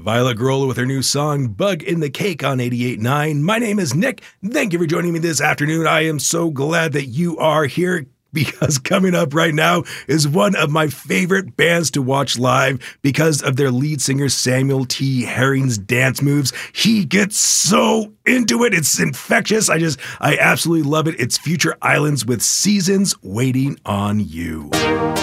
Violet Grohl with her new song, Bug in the Cake on 88.9. My name is Nick. Thank you for joining me this afternoon. I am so glad that you are here because coming up right now is one of my favorite bands to watch live because of their lead singer Samuel T. Herring's dance moves. He gets so into it. It's infectious. I absolutely love it. It's Future Islands with Seasons Waiting on You.